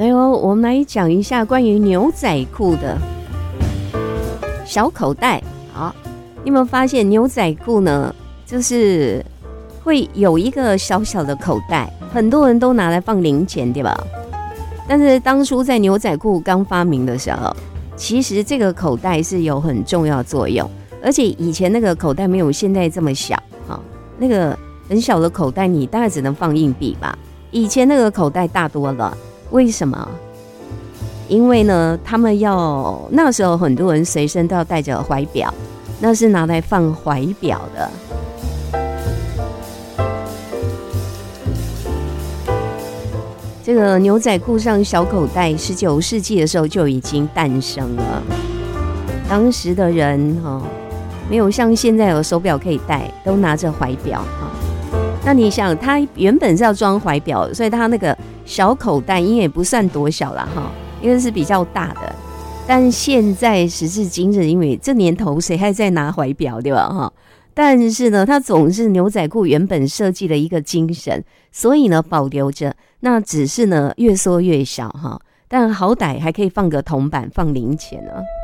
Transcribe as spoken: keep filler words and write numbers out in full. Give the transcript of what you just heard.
来哦，我们来讲一下关于牛仔裤的小口袋。好，你有没有发现牛仔裤呢，就是会有一个小小的口袋，很多人都拿来放零钱，对吧？但是当初在牛仔裤刚发明的时候，其实这个口袋是有很重要作用，而且以前那个口袋没有现在这么小，那个很小的口袋你大概只能放硬币吧，以前那个口袋大多了。为什么？因为呢，他们要那时候很多人随身都要带着怀表，那是拿来放怀表的。这个牛仔裤上小口袋，十九世纪的时候就已经诞生了。当时的人哈，没有像现在有手表可以戴，都拿着怀表哈。那你想，他原本是要装怀表，所以他那个小口袋因为也不算多小啦哈，因为是比较大的。但现在时至今日，因为这年头谁还在拿怀表，对吧哈？但是呢，它总是牛仔裤原本设计的一个精神，所以呢保留着。那只是呢越缩越小哈，但好歹还可以放个铜板放零钱呢。